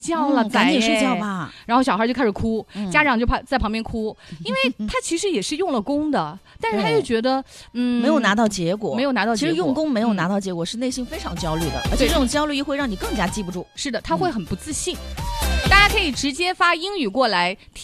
觉了， 赶紧睡觉吧。 然后小孩就开始哭，家长就怕在旁边哭，因为他其实也是用了功的，但是他又觉得没有拿到结果，其实用功没有拿到结果，是内心非常焦虑的，而且这种焦虑会让你更加记不住。 是的，他会很不自信。大家可以直接发英语过来。